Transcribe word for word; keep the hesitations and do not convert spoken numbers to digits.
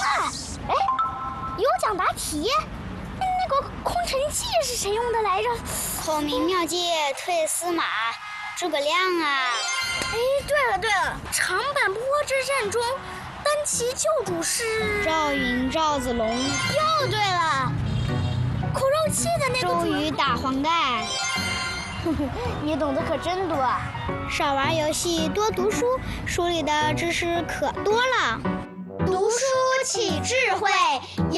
快！哎，有奖答题。那个空城计是谁用的来着？ 孔明妙计退司马，诸葛亮啊！ 哎，对了对了，长坂坡之战中，单骑救主是赵云、赵子龙。 又对了，苦肉计的那个周瑜打黄盖。 你懂得可真多啊！ 少玩游戏，多读书，书里的知识可多了。 读书起智慧。